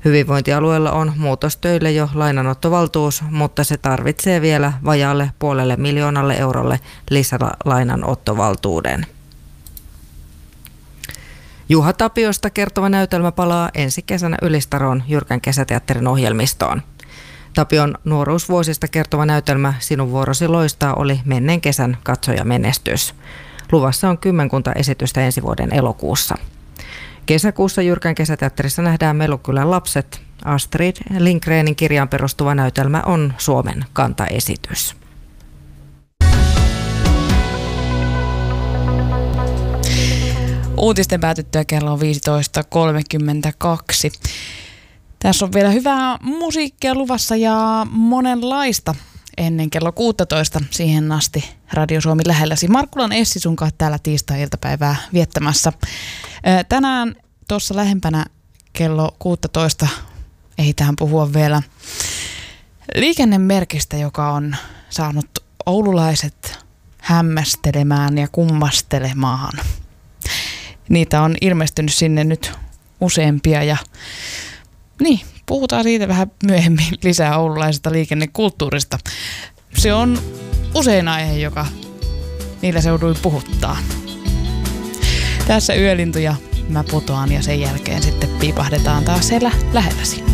Hyvinvointialueella on muutostöille jo lainanottovaltuus, mutta se tarvitsee vielä vajaalle 500 000 eurolle lisälainanottovaltuuden. Juha Tapiosta kertova näytelmä palaa ensi kesänä Ylistaron Jyrkän kesäteatterin ohjelmistoon. Tapion nuoruusvuosista kertova näytelmä Sinun vuorosi loistaa oli menneen kesän katsojamenestys. Luvassa on 10 esitystä ensi vuoden elokuussa. Kesäkuussa Jyrkän kesäteatterissa nähdään Melukylän lapset. Astrid Lindgrenin kirjaan perustuva näytelmä on Suomen kantaesitys. Uutisten päätyttyä kello on 15.32. Tässä on vielä hyvää musiikkia luvassa ja monenlaista ennen kello 16 siihen asti Radio Suomi lähelläsi. Markkulan Essi sunkaan täällä tiistai-iltapäivää viettämässä. Tänään tuossa lähempänä kello 16 ehditään puhua vielä liikennemerkistä, joka on saanut oululaiset hämmästelemään ja kummastelemaan. Niitä on ilmestynyt sinne nyt useampia ja niin, puhutaan siitä vähän myöhemmin lisää oululaisesta liikennekulttuurista. Se on usein aihe, joka niillä seuduin puhuttaa. Tässä Yölintuja mä putoan ja sen jälkeen sitten piipahdetaan taas siellä lähelläsi.